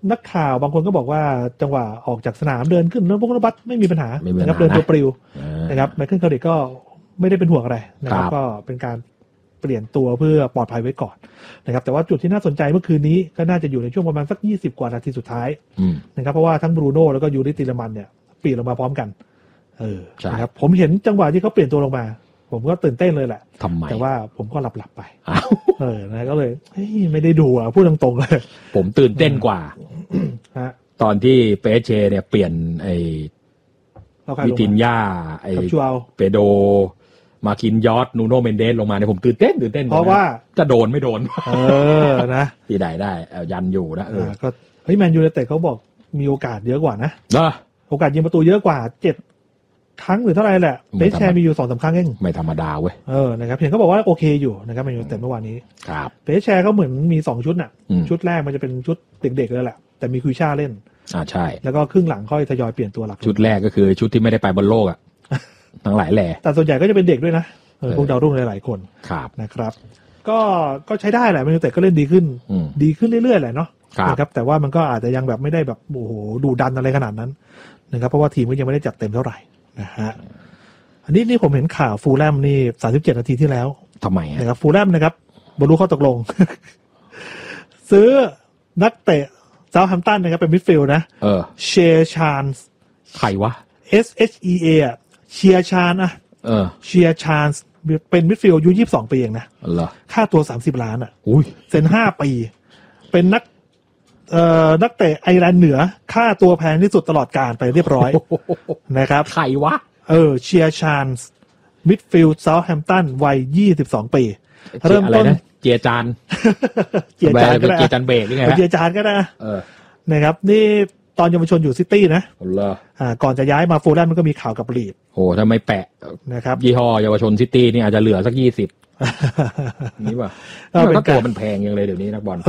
นักข่าวบางคนก็บอกว่าจังหวะออกจากสนามเดินขึ้นรถบัสไม่มีปัญหานะครับเดินตัวปลิวนะครับไมเคิลคาร์ริกก็ไม่ได้เป็นห่วงอะไรนะครับก็เป็นการเปลี่ยนตัวเพื่อปลอดภัยไว้ก่อนนะครับแต่ว่าจุดที่น่าสนใจเมื่อคืนนี้ก็น่าจะอยู่ในช่วงประมาณสัก20กว่านาทีสุดท้ายนะครับเพราะว่าทั้งบรูโน่แล้วก็ยูริติเลมันเนี่ยเปลี่ยนลงมาพร้อมกันนะครับผมเห็นจังหวะที่เขาเปลี่ยนตัวลงมาผมก็ตื่นเต้นเลยแหละแต่ว่าผมก็หลับไปนะก็เลยไม่ได้ดูพูดตรงๆเลยผมตื่นเต้นกว่าตอนที่เปเชเนี่ยเปลี่ยนไอ้วิตินญาไอ้เปโดมาคินยอสนูโนเมนเดสลงมาเนี่ยผมตื่นเต้นเพราะว่าจะโดนไม่โดนนะที่ได้ยันอยู่นะก็แมนยูไนเต็ดเขาบอกมีโอกาสเยอะกว่านะโอกาสยิงประตูเยอะกว่า7 ครั้งหรือเท่าไรแหละเบสแชร์มีอยู่ 2-3 ครั้งเองไม่ธรรมดาเว้ยนะครับเห็นเขาบอกว่าโอเคอยู่นะครับแมนยูไนเต็ดเมื่อวานนี้ครับเบสแชร์เขาเหมือนมี2ชุดน่ะชุดแรกมันจะเป็นชุดเด็กๆเลยแหละแต่มีคุยชาเล่นใช่แล้วก็ครึ่งหลังค่อยทยอยเปลี่ยนตัวหลักชุดแรกก็คือชุดที่ไม่ได้ไปบนโลกทั้งหลายแหล่แต่ส่วนใหญ่ก็จะเป็นเด็กด้วยนะพวกดาวรุ่งหลายๆคนนะครับก็ใช้ได้แหละแมนยูไนเต็ดก็เล่นดีขึ้นเรื่อยๆแหละเนาะนะครับแต่ว่ามันก็อาจจะยังแบบไม่ได้แบบโอ้โหดุดันอะไรขนาดนั้นนะครับเพราะว่าทีมก็ยังไม่ได้จัดเต็มเท่าไหร่นะฮะอันนี้ผมเห็นข่าวฟูลแลมนี่37นาทีที่แล้วทำไมนะครับฟูลแลมนะครับบรรลุข้อตกลง ซื้อนักเตะเซาท์แฮมป์ตันนะครับเป็นมิดฟิลด์นะเชียร์ชานส์ใครวะ SHEA เชียร์ชานเชียร์ชานส์เป็นมิดฟิลด์อายุ22ปีเองนะค่าตัว30 ล้านเซ็น5 ปีเป็นนักเตะไอร์แลนด์เหนือค่าตัวแพงที่สุดตลอดกาลไปเรียบร้อยนะครับใครวะเชียร์ชานส์มิดฟิลด์เซาท์แฮมป์ตันวัย22 ปีเริ่มต้นเจียจานเจียจานก็ได้เจียจานเบรกนี่ไงเจียจานก็ได้นะครับนี่ตอนเยาวชนอยู่ซิตี้นะก่อนจะย้ายมาฟูลแลมมันก็มีข่าวกับลีดโอ้ถ้าไม่แปะนะครับยี่ห้อเยาวชนซิตี้นี่อาจจะเหลือสัก20นี่ป่ะก็ตัวมันแพงยังเลยเดี๋ยวนี้นักบอล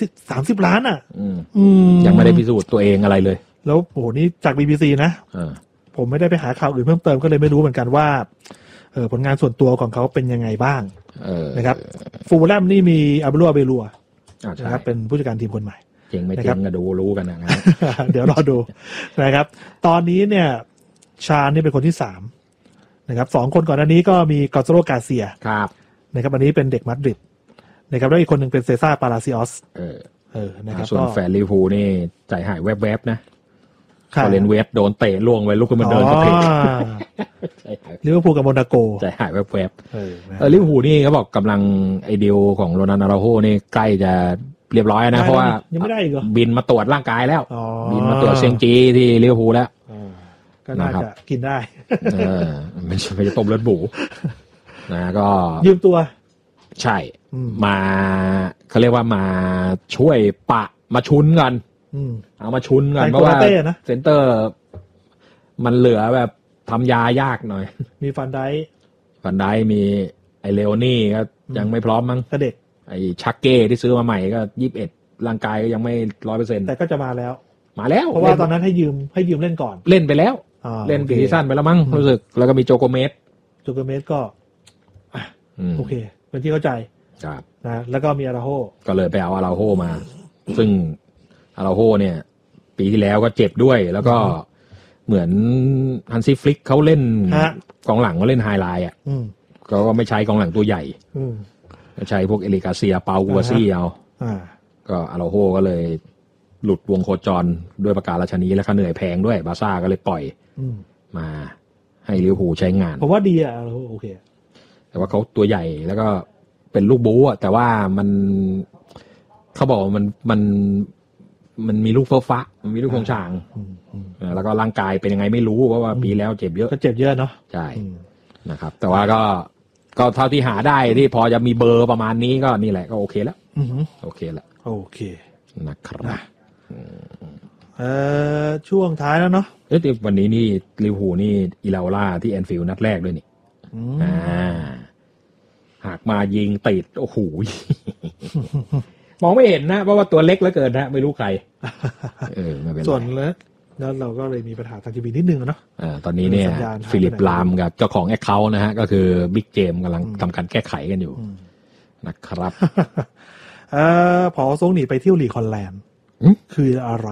30 ล้านยังไม่ได้พิสูจน์ตัวเองอะไรเลยแล้วโอ้โหนี่จาก BBC นะผมไม่ได้ไปหาข่าวอื่นเพิ่มเติมก็เลยไม่รู้เหมือนกันว่าผลงานส่วนตัวของเขาเป็นยังไงบ้างนะครับฟูลแลมนี่มีอาเบลัวนะครับเป็นผู้จัดการทีมคนใหม่เจ๋งไม่เจ๋งก็ดูรู้กันนะเดี๋ยวรอดูนะครับตอนนี้เนี่ยชาญนี่เป็นคนที่3นะครับ2 คนก่อนหน้านี้ก็มีกอซาโลกาเซียนะครับอันนี้เป็นเด็กมาดริดนะครับแล้วอีกคนหนึ่งเป็นเซซ่าปาราซิออสนะครับส่วนแฟนลิเวอร์พูลนี่ใจหายแวบๆนะพอเลนเวสโดนเตะล่วงไปลุกขึ้นมาเดินก็เพลลิเวอร์พูลกับโมนาโกใจหายแวบๆลิเวอร์พูลนี่เขาบอกกำลังไอเดียของโรนัลโดนี่ใกล้จะเรียบร้อยนะเพราะว่าบินมาตรวจร่างกายแล้วบินมาตรวจเซียงจีที่ลิเวอร์พูลแล้วก็น่าจะกินได้ไม่ใช่ต้มเลือดหมูนะก็ยืมตัวใช่มาเขาเรียกว่ามาช่วยมาชุนกันเอามาชุนกันเพราะว่าเซนเตอร์มันเหลือแบบทำยายากหน่อยมีฟันไดมีไอเลโอนี่ก็ยังไม่พร้อมมั้งเด็กไอชักเก้ที่ซื้อมาใหม่ก็21ร่างกายก็ยังไม่ 100% แต่ก็จะมาแล้วเพราะว่าตอนนั้นให้ยืมเล่นก่อนเล่นไปแล้วเล่นซีซั่นไปแล้วมั้งรู้สึกแล้วก็มีโจโกเมสก็โอเคเป็นที่เข้าใจนะแล้วก็มีอาราโฮก็เลยไปเอาอาราโฮมาซึ่งอาราโฮเนี่ยปีที่แล้วก็เจ็บด้วยแล้วก็เหมือนฮันซี่ฟลิกเขาเล่นกองหลังเขาเล่นไฮไลท์เขาก็ไม่ใช้กองหลังตัวใหญ่ใช้พวกเอลิกาเซียเปากัวซี่เอาก็อาราโฮก็เลยหลุดวงโคจรด้วยประกาศราชนีและค่าเหนื่อยแพงด้วยบาร์ซ่าก็เลยปล่อยมาให้ลิเวอร์พูลใช้งานผมว่าดีโอเคแต่ว่าเขาตัวใหญ่แล้วก็เป็นลูกบู๊แต่ว่ามันเขาบอกมันมีลูกเฟ้อฟ้ามันมีลูกโครงช่างแล้วก็ร่างกายเป็นยังไงไม่รู้เพราะว่าปีแล้วเจ็บเยอะก็เจ็บเยอะเนาะใช่นะครับแต่ว่าก็เท่าที่หาได้ที่พอจะมีเบอร์ประมาณนี้ก็นี่แหละก็โอเคแล้วโอเคแล้วโอเคนะครับช่วงท้ายแล้วเนาะวันนี้นี่ลิเวอร์พูลนี่อิลาโอล่าที่แอนฟิลด์นัดแรกด้วยนี่หากมายิงติดโอ้โห มองไม่เห็นนะเพราะว่าตัวเล็กเหลือเกินนะไม่รู้ใครไม่เป็นไรส่วนแล้วเราก็เลยมีปัญหาทางทีวีนิดนึงเนาะตอนนี้เนี่ยฟิลิปลามกับเจ้าของแอคเคาท์นะฮะก็คือบิ๊กเจมกำลังทำการแก้ไขกันอยู่นะครับพอส่งหนีไปเที่ยวลีกฮอลแลนด์คืออะไร